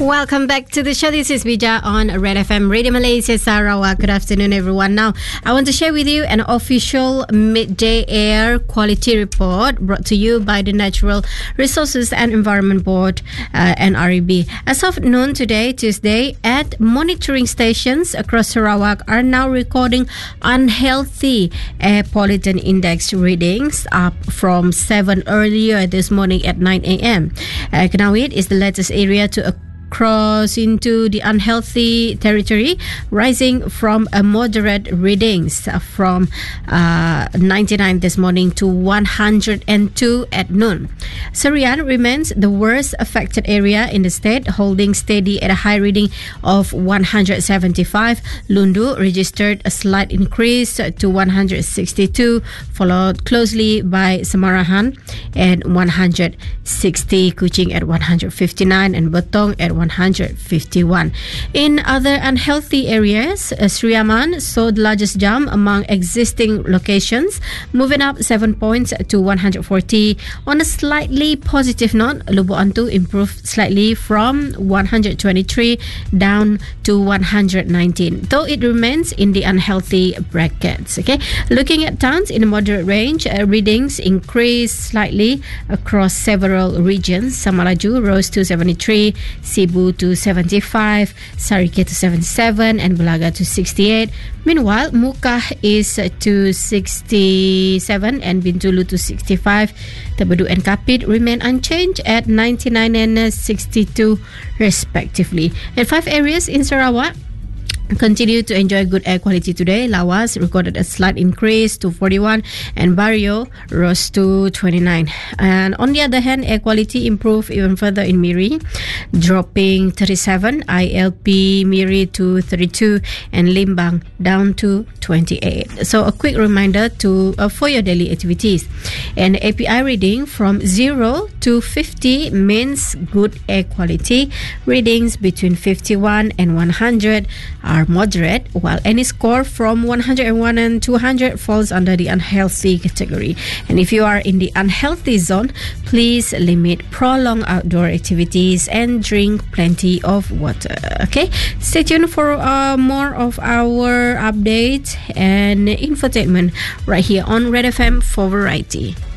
Welcome back to the show. This is Bija on Red FM Radio Malaysia Sarawak. Good afternoon, everyone. Now, I want to share with you an official midday air quality report brought to you by the Natural Resources and Environment Board, NREB. As of noon today, Tuesday, at monitoring stations across Sarawak are now recording unhealthy air pollutant index readings, up from 7 earlier this morning at 9 a.m. Kanawit is the latest area to cross into the unhealthy territory, rising from a moderate readings from 99 this morning to 102 at noon. Serian remains the worst affected area in the state, holding steady at a high reading of 175. Lundu registered a slight increase to 162, followed closely by Samarahan at 160, Kuching at 159, and Betong at 151. In other unhealthy areas, Sri Aman saw the largest jump among existing locations, moving up 7 points to 140. On a slightly positive note, Lubuk Antu improved slightly from 123 down to 119, though it remains in the unhealthy brackets. Okay, looking at towns in a moderate range, readings increased slightly across several regions. Samalaju rose to 73, Sibu to 75, Sarike to 77, and Bulaga to 68. Meanwhile, Mukah is to 67 and Bintulu to 65. Tabedu and Kapit remain unchanged at 99 and 62 respectively. And 5 areas in Sarawak continue to enjoy good air quality today. Lawas recorded a slight increase to 41 and Barrio rose to 29. And on the other hand, air quality improved even further in Miri, dropping 37, ILP Miri to 32 and Limbang down to 28. So a quick reminder for your daily activities. An API reading from 0 to 50 means good air quality. Readings between 51 and 100 are moderate, while any score from 101 and 200 falls under the unhealthy category. And if you are in the unhealthy zone, please limit prolonged outdoor activities and drink plenty of water. Okay, stay tuned for more of our updates and infotainment right here on Red FM for Variety.